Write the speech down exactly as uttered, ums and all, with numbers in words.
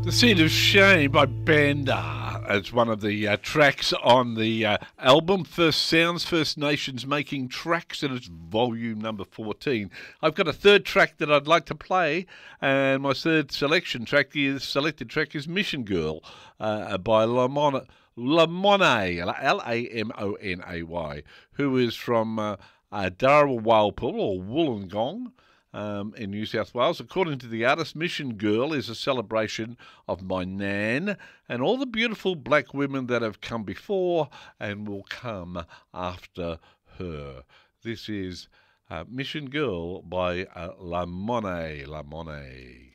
The Seed of Shame by Banda. It's one of the uh, tracks on the uh, album First Sounds, First Nations Making Tracks, and it's volume number fourteen. I've got a third track that I'd like to play, and my third selection track is selected track is Mission Girl uh, by Lamona. Lamonay, L A M O N A Y, who is from uh, uh, Darawalpul or Wollongong um, in New South Wales. According to the artist, Mission Girl is a celebration of my Nan and all the beautiful black women that have come before and will come after her. This is uh, Mission Girl by uh, Lamonay. Lamonay.